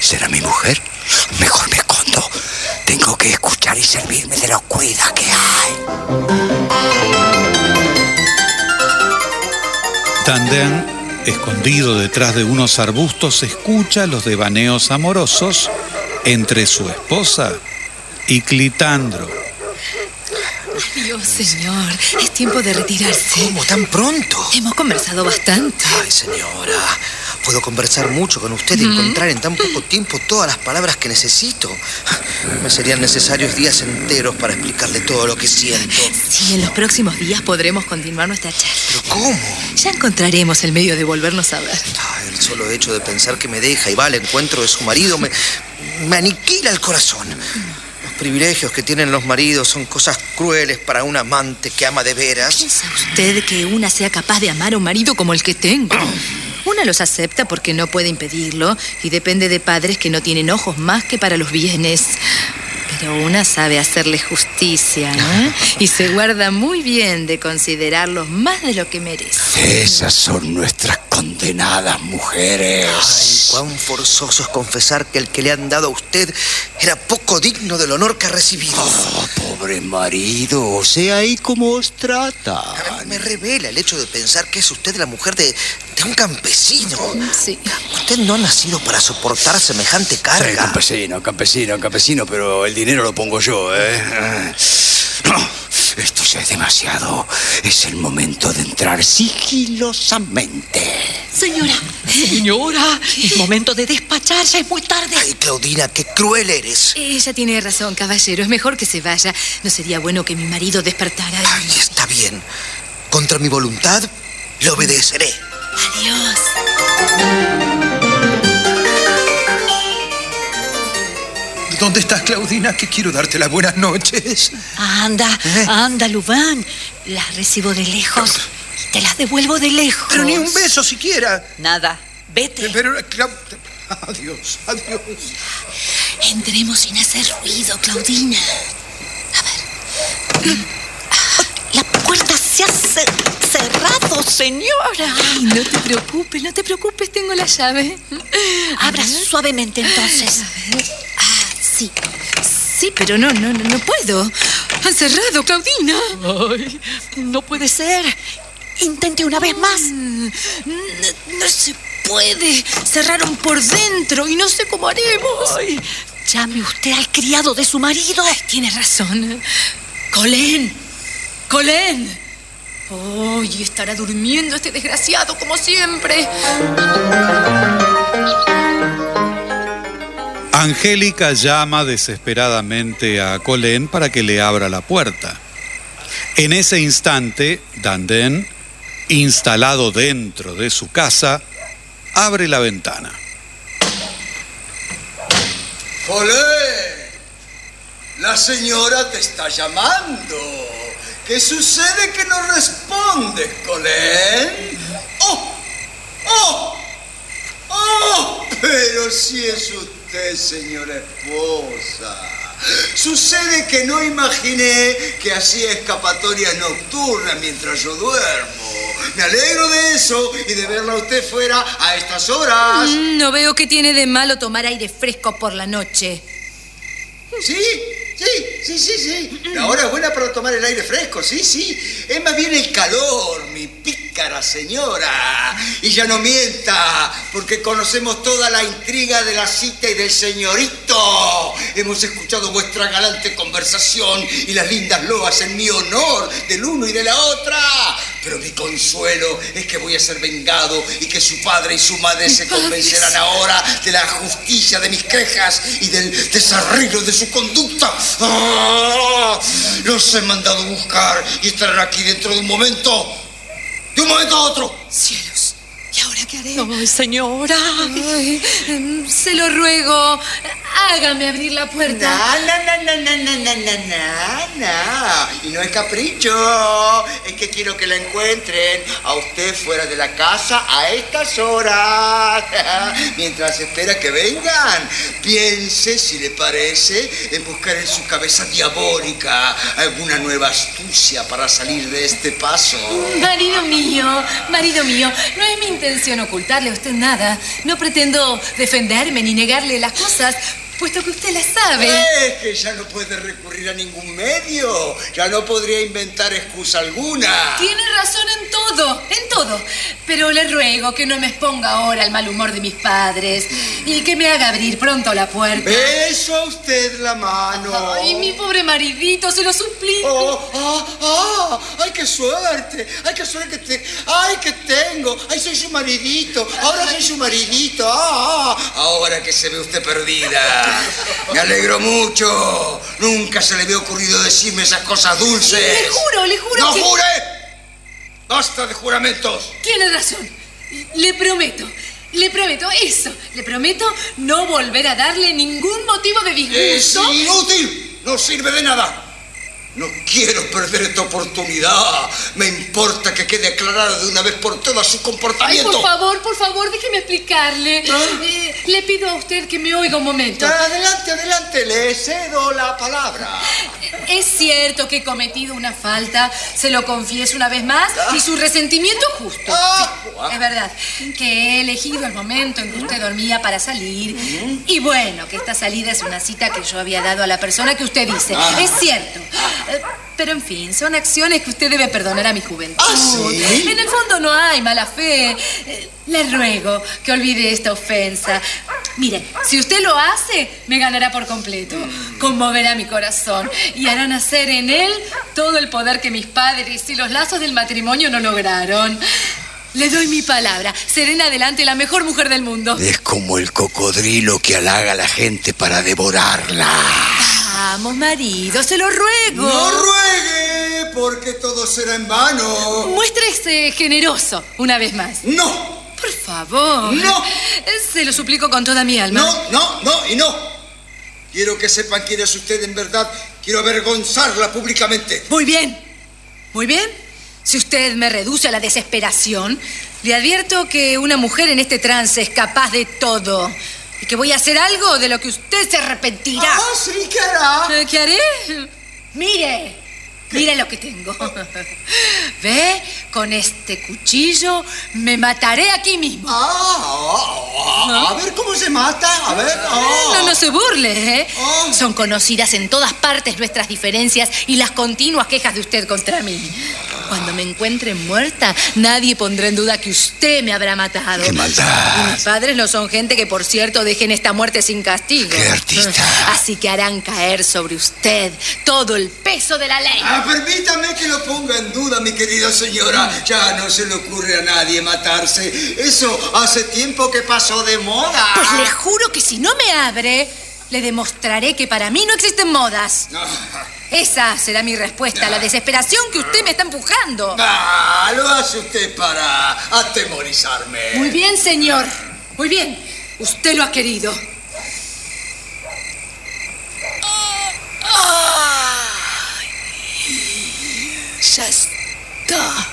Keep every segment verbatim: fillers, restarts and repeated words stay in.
¿Será mi mujer? Mejor me escondo. Tengo que escuchar y servirme de la oscuridad que hay. Danden, escondido detrás de unos arbustos, escucha los devaneos amorosos entre su esposa y Clitandro. Adiós, señor. Es tiempo de retirarse. ¿Cómo? ¿Tan pronto? Hemos conversado bastante. Ay, señora, puedo conversar mucho con usted y mm. encontrar en tan poco tiempo todas las palabras que necesito. Me serían necesarios días enteros para explicarle todo lo que siento. Sí, en los próximos días podremos continuar nuestra charla. ¿Pero cómo? Ya encontraremos el medio de volvernos a ver. Ay, el solo hecho de pensar que me deja y va al encuentro de su marido me, me aniquila el corazón. Los privilegios que tienen los maridos son cosas crueles para un amante que ama de veras. ¿Piensa usted que una sea capaz de amar a un marido como el que tengo? Una los acepta porque no puede impedirlo y depende de padres que no tienen ojos más que para los bienes. Pero una sabe hacerle justicia, ¿eh? Y se guarda muy bien de considerarlos más de lo que merece. Esas son nuestras condenadas mujeres. Ay, cuán forzoso es confesar que el que le han dado a usted era poco digno del honor que ha recibido. Oh, pobre marido, sea ahí como os trata. Me revela el hecho de pensar que es usted la mujer de, de un campesino. Sí. Usted no ha nacido para soportar semejante carga. Sí, campesino, campesino, campesino, pero el dinero lo pongo yo, ¿eh? No, esto ya es demasiado. Es el momento de entrar sigilosamente. Señora, señora, es momento de despachar, ya es muy tarde. Ay, Claudina, qué cruel eres. Ella tiene razón, caballero. Es mejor que se vaya. No sería bueno que mi marido despertara. Y... Ay, está bien. Contra mi voluntad, le obedeceré. Adiós. ¿Dónde estás, Claudina? Que quiero darte las buenas noches. Anda, ¿Eh? anda, Lubán. Las recibo de lejos. Te las devuelvo de lejos. Pero ni un beso siquiera. Nada. Vete. Pero, Clau... Adiós, adiós. Entremos sin hacer ruido, Claudina. A ver. La puerta se ha cerrado, señora. Ay, no te preocupes, no te preocupes. Tengo la llave. Abra suavemente, entonces. A ver. Ah, sí. Sí, pero no, no, no puedo. Han cerrado, Claudina. Ay, no puede ser. Intente una vez más. No, no se puede. Cerraron por dentro y no sé cómo haremos. Ay, llame usted al criado de su marido. Ay, tiene razón. Colén. Colén. Oh, y estará durmiendo este desgraciado como siempre. Angélica llama desesperadamente a Colén para que le abra la puerta. En ese instante, Danden, instalado dentro de su casa, abre la ventana. ¡Colén! La señora te está llamando. ¿Qué sucede que no respondes, Colén? ¡Oh! ¡Oh! ¡Oh! Pero si es usted, señora esposa. Sucede que no imaginé que hacía escapatorias nocturnas mientras yo duermo. Me alegro de eso y de verla a usted fuera a estas horas. Mm, no veo que tiene de malo tomar aire fresco por la noche. ¿Sí? Sí, sí, sí, sí. La hora es buena para tomar el aire fresco, sí, sí. Es más bien el calor, mi pícara señora. Y ya no mienta, porque conocemos toda la intriga de la cita y del señorito. Hemos escuchado vuestra galante conversación y las lindas loas en mi honor del uno y de la otra. Pero mi consuelo es que voy a ser vengado y que su padre y su madre se convencerán ahora de la justicia de mis quejas y del desarreglo de su conducta. ¡Ah! Los he mandado buscar y estarán aquí dentro de un momento. De un momento a otro. Cielos, ¿y ahora qué haré? Ay, señora. Ay, se lo ruego. Hágame abrir la puerta. No, no, no, no, no, no, no, no, no. Y no es capricho. Es que quiero que la encuentren a usted fuera de la casa a estas horas. Mientras espera que vengan, piense, si le parece, en buscar en su cabeza diabólica alguna nueva astucia para salir de este paso. Marido mío, marido mío, no es mi intención ocultarle a usted nada. No pretendo defenderme ni negarle las cosas, puesto que usted las sabe. Es que ya no puede recurrir a ningún medio. Ya no podría inventar excusa alguna. Tiene razón en todo, en todo. Pero le ruego que no me exponga ahora al mal humor de mis padres y que me haga abrir pronto la puerta. Beso a usted la mano. Ay, mi pobre maridito, se lo suplico. Oh, ah, ah, ay, qué suerte. Ay, qué suerte que te... Ay, que tengo. Ay, soy su maridito. Ahora soy su maridito. Ah, ah. Ahora que se ve usted perdida. Me alegro mucho. Nunca se le había ocurrido decirme esas cosas dulces. Le juro, le juro ¡No que... jure! ¡Basta de juramentos! Tiene razón. Le prometo, le prometo eso. Le prometo no volver a darle ningún motivo de Es disgusto. inútil. No sirve de nada. No quiero perder esta oportunidad. Me importa que quede aclarado de una vez por todas su Ay, comportamiento. por favor, por favor, déjeme explicarle. ¿Ah? Eh, le pido a usted que me oiga un momento. Adelante, adelante. Le cedo la palabra. Es cierto que he cometido una falta, se lo confieso una vez más, y su resentimiento es justo. Ah. Sí, es verdad, que he elegido el momento en que usted dormía para salir. Y bueno, que esta salida es una cita que yo había dado a la persona que usted dice. Ah. Es cierto. Eh, Pero en fin, son acciones que usted debe perdonar a mi juventud. ¿Ah, sí? En el fondo no hay mala fe. Eh, Le ruego que olvide esta ofensa. Mire, si usted lo hace, me ganará por completo. Conmoverá mi corazón y hará nacer en él todo el poder que mis padres y los lazos del matrimonio no lograron. Le doy mi palabra. Seré en adelante la mejor mujer del mundo. Es como el cocodrilo que halaga a la gente para devorarla. Vamos, marido, se lo ruego. No ruegue, porque todo será en vano. Muéstrese generoso una vez más. No, Por favor. No. Se lo suplico con toda mi alma. no, no, no y no. Quiero que sepan quién es usted en verdad. Quiero avergonzarla públicamente. Muy bien. Muy bien. Si usted me reduce a la desesperación, le advierto que una mujer en este trance es capaz de todo. Y que voy a hacer algo de lo que usted se arrepentirá. Ah, sí, ¿qué hará? Eh, ¿Qué haré? Mire, mire lo que tengo. ¿Ve? Con este cuchillo me mataré aquí mismo. Ah, ah, ah, a ver cómo se mata. A ver. Ah. No, no se burle, ¿eh? Ah. Son conocidas en todas partes nuestras diferencias y las continuas quejas de usted contra mí. Cuando me encuentre muerta, nadie pondrá en duda que usted me habrá matado. ¡Qué maldad! Y mis padres no son gente que, por cierto, dejen esta muerte sin castigo. ¡Qué artista! Así que harán caer sobre usted todo el peso de la ley. Ah, permítame que lo ponga en duda, mi querida señora. Ya no se le ocurre a nadie matarse. Eso hace tiempo que pasó de moda. Pues le juro que si no me abre, le demostraré que para mí no existen modas. No. Esa será mi respuesta a la desesperación que usted me está empujando. Ah, lo hace usted para atemorizarme. Muy bien, señor. Muy bien. Usted lo ha querido. Ay, ya está.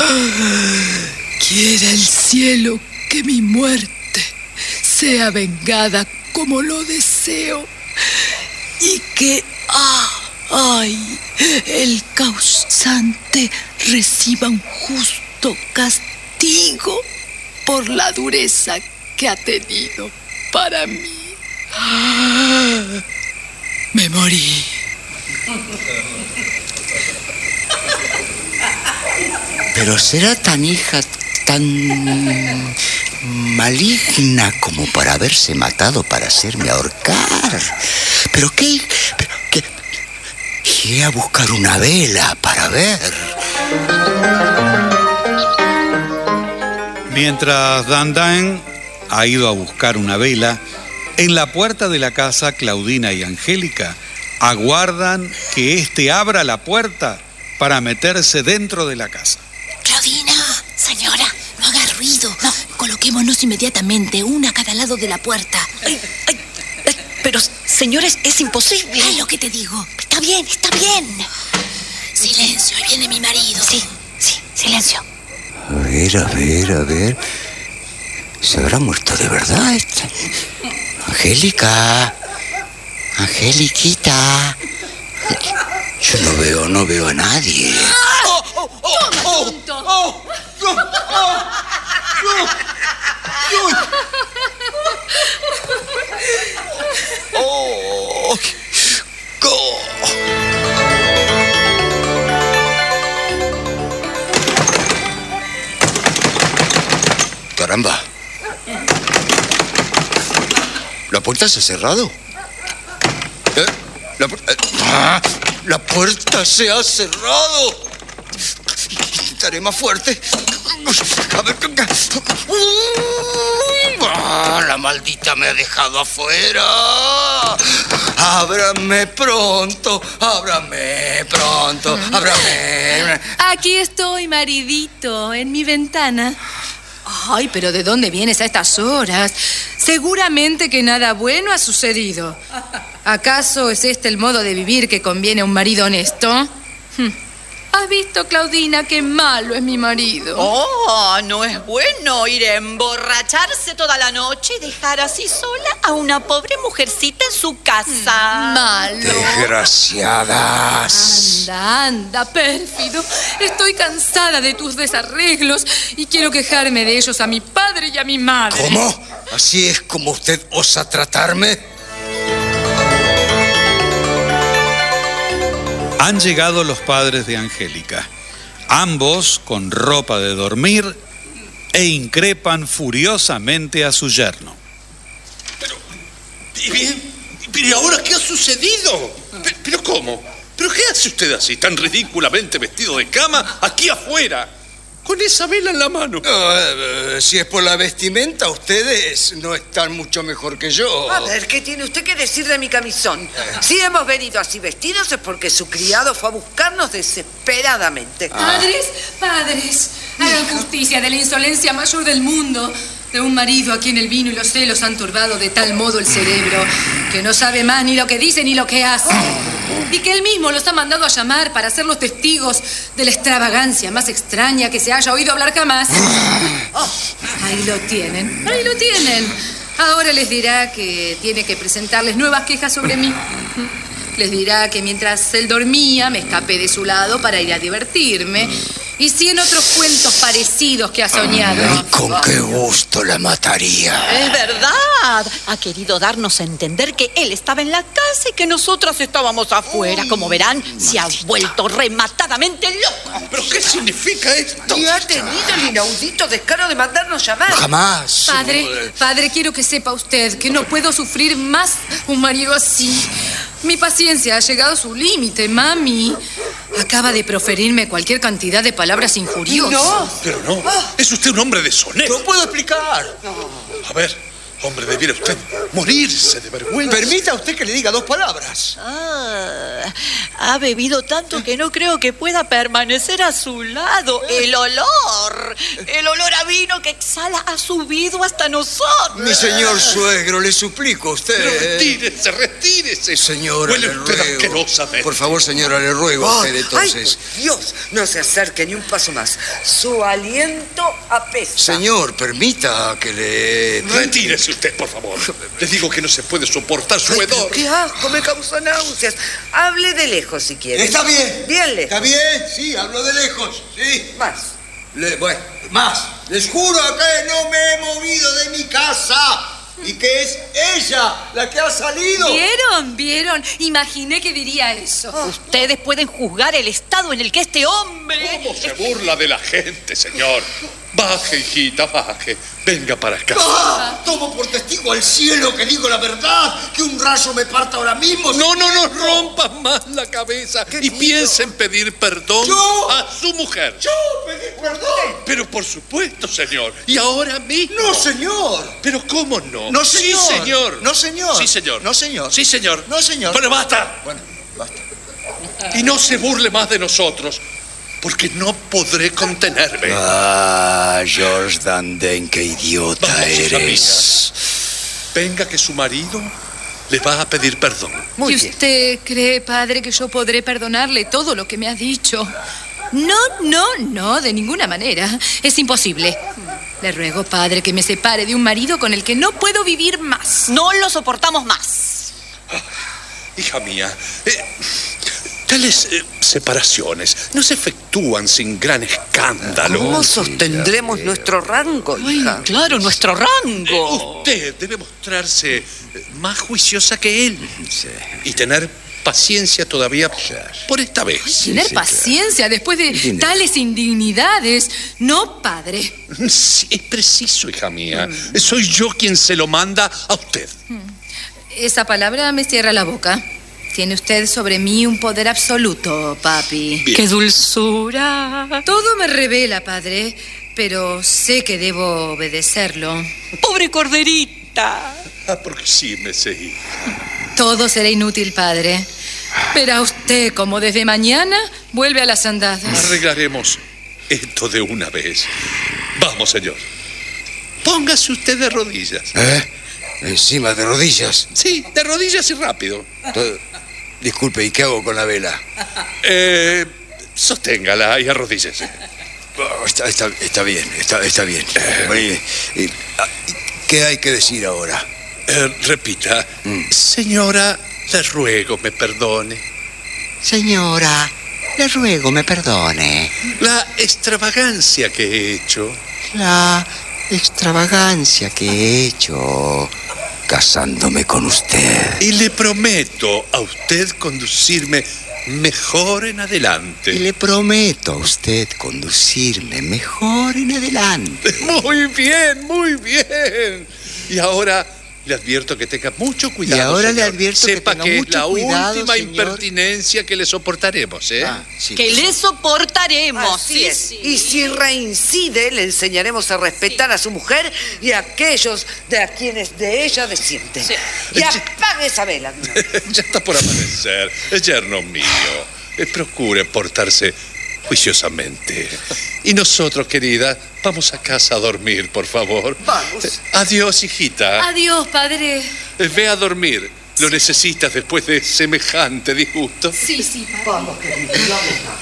Quiera el cielo que mi muerte sea vengada como lo deseo y que ah, ay, el causante reciba un justo castigo por la dureza que ha tenido para mí. Me morí. Pero será tan hija, tan maligna como para haberse matado para hacerme ahorcar. ¿Pero qué? ¿Pero qué? Iré a buscar una vela para ver. Mientras Dandain ha ido a buscar una vela, en la puerta de la casa, Claudina y Angélica aguardan que éste abra la puerta para meterse dentro de la casa. Claudina, señora, no haga ruido. No, coloquémonos inmediatamente, una a cada lado de la puerta. Ay, ay, ay, pero, señores, es imposible. Es lo que te digo. Está bien, está bien. Silencio, ahí viene mi marido. Sí, sí, silencio. A ver, a ver, a ver. ¿Se habrá muerto de verdad esta? Angélica. Angeliquita. Yo no veo, no veo a nadie. ¡Oh, oh, oh, oh, tonto! ¡Oh! ¡Oh! ¡Oh! ¡Oh! ¡Oh! ¡Oh! ¡Caramba! ¿La puerta se ha cerrado? ¿Eh? La, pu- eh, ¡Ah! ¡La puerta se ha cerrado! Intentaré más fuerte. A ver. ¡Ah! La maldita me ha dejado afuera. Ábrame pronto, ábrame pronto, ábrame. Aquí estoy, maridito, en mi ventana. Ay, pero ¿de dónde vienes a estas horas? Seguramente que nada bueno ha sucedido. ¿Acaso es este el modo de vivir que conviene a un marido honesto? Hm. ¿Has visto, Claudina, qué malo es mi marido? Oh, no es bueno ir a emborracharse toda la noche y dejar así sola a una pobre mujercita en su casa. Malo. Desgraciadas. Anda, anda, pérfido. Estoy cansada de tus desarreglos y quiero quejarme de ellos a mi padre y a mi madre. ¿Cómo? ¿Así es como usted osa tratarme? Han llegado los padres de Angélica, ambos con ropa de dormir, e increpan furiosamente a su yerno. Pero, ¿y bien? ¿Pero ahora qué ha sucedido? ¿Pero, pero cómo? ¿Pero qué hace usted así, tan ridículamente vestido de cama, aquí afuera, con esa vela en la mano? Uh, si es por la vestimenta, ustedes no están mucho mejor que yo. A ver, ¿qué tiene usted que decir de mi camisón? Si hemos venido así vestidos es porque su criado fue a buscarnos desesperadamente. Ah. Padres, padres, hagan justicia de la insolencia mayor del mundo, de un marido a quien el vino y los celos han turbado de tal modo el cerebro que no sabe más ni lo que dice ni lo que hace. Y que él mismo los ha mandado a llamar para ser los testigos de la extravagancia más extraña que se haya oído hablar jamás. Oh, ahí lo tienen, ahí lo tienen. Ahora les dirá que tiene que presentarles nuevas quejas sobre mí. Les dirá que mientras él dormía me escapé de su lado para ir a divertirme. Y cien otros cuentos parecidos que ha soñado. Ay, con qué gusto la mataría. Es verdad. Ha querido darnos a entender que él estaba en la casa y que nosotras estábamos afuera. Como verán, se ha vuelto rematadamente loco. ¿Pero qué significa esto? Y ha tenido el inaudito descaro de mandarnos llamar. Jamás. Padre, padre, quiero que sepa usted que no puedo sufrir más un marido así. Mi paciencia ha llegado a su límite, mami. Acaba de proferirme cualquier cantidad de palabras injuriosas. No. Pero no, es usted un hombre deshonesto. No puedo explicar. A ver, hombre, debiera usted morirse de vergüenza. Permita usted que le diga dos palabras. Ah, ha bebido tanto que no creo que pueda permanecer a su lado. El olor, el olor a vino que exhala ha subido hasta nosotros. Mi señor suegro, le suplico a usted. Pero retírese, retírese. Señora, Huele le usted ruego. asquerosamente. Por favor, señora, le ruego a usted entonces. Ay, Dios, no se acerque ni un paso más. Su aliento apesta. Señor, permita que le... Retírese usted, por favor. Le digo que no se puede soportar su hedor. Qué asco, me causa náuseas. Hable de lejos si quiere. Está bien. Bien lejos. Está bien, sí, hablo de lejos, sí. Más. Le- bueno, más. Les juro que no me he movido de mi casa y que es ella la que ha salido. ¿Vieron? ¿Vieron? Imaginé que diría eso. Ustedes pueden juzgar el estado en el que este hombre... ¿Cómo se burla de la gente, señor? Baje, hijita, baje. Venga para acá. ¡Ah! Tomo por testigo al cielo que digo la verdad, que un rayo me parta ahora mismo. No, no nos rompan más la cabeza y piense en pedir perdón ¿Yo? a su mujer. Yo pedí perdón. Pero por supuesto, señor. Y ahora mismo. No, señor. Pero ¿cómo no? No, señor. Sí, señor. No, señor. Sí, señor. No, señor. Sí, señor. No, señor. Pero basta. Bueno, basta. Y no se burle más de nosotros, porque no podré contenerme. Ah, George Danden, qué idiota Vamos, hija eres. Venga que su marido le va a pedir perdón. Muy ¿Y bien. usted cree, padre, que yo podré perdonarle todo lo que me ha dicho? No, no, no, de ninguna manera. Es imposible. Le ruego, padre, que me separe de un marido con el que no puedo vivir más. No lo soportamos más. Hija mía, eh, tales eh, separaciones no se efectúan sin gran escándalo. ¿Cómo sostendremos nuestro rango, hija? Ay, claro, nuestro rango. Usted debe mostrarse más juiciosa que él y tener paciencia todavía por esta vez. Tener paciencia después de tales indignidades. No, padre. Sí, es preciso, hija mía. Soy yo quien se lo manda a usted. Esa palabra me cierra la boca. Tiene usted sobre mí un poder absoluto, papi. Bien. ¡Qué dulzura! Todo me revela, padre, pero sé que debo obedecerlo. ¡Pobre corderita! Ah, porque sí me seguí. Todo será inútil, padre. Verá usted como desde mañana vuelve a las andadas. Arreglaremos esto de una vez. Vamos, señor. Póngase usted de rodillas. ¿Eh? ¿Encima de rodillas? Sí, de rodillas y rápido. Todo- Disculpe, ¿y qué hago con la vela? Eh, sosténgala y arrodíllese. Oh, está, está, está bien, está, está bien. Bueno, y- y- ah, ¿qué hay que decir ahora? Eh, repita. Mm. Señora, le ruego me perdone. Señora, le ruego me perdone. La extravagancia que he hecho. La extravagancia que he hecho casándome con usted. Y le prometo a usted conducirme mejor en adelante. Y le prometo a usted conducirme mejor en adelante. Muy bien, muy bien. Y ahora le advierto que tenga mucho cuidado. Y ahora le señor. advierto que Sepa tenga que es mucho la cuidado, última señor. impertinencia que le soportaremos, ¿eh? Ah, sí. Que le soportaremos. Así Sí, es. sí. Y si reincide, le enseñaremos a respetar a su mujer y a aquellos de a quienes de ella desciende. Sí. Y apague esa vela. Ya está por amanecer, yerno mío. Eh, procure portarse juiciosamente. Y nosotros, querida, vamos a casa a dormir, por favor. Vamos. Eh, adiós, hijita. Adiós, padre. Eh, ve a dormir. ¿Lo necesitas después de semejante disgusto? Sí, sí, padre. Vamos, querido, vamos.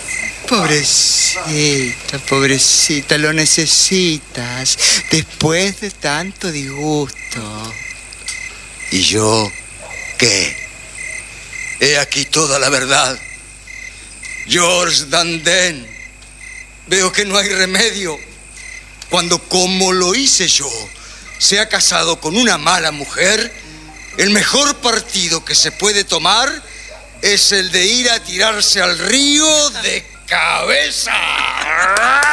Pobrecita, pobrecita, lo necesitas después de tanto disgusto. ¿Y yo qué? He aquí toda la verdad. George Danden, veo que no hay remedio cuando, como lo hice yo, se ha casado con una mala mujer. El mejor partido que se puede tomar es el de ir a tirarse al río de cabeza.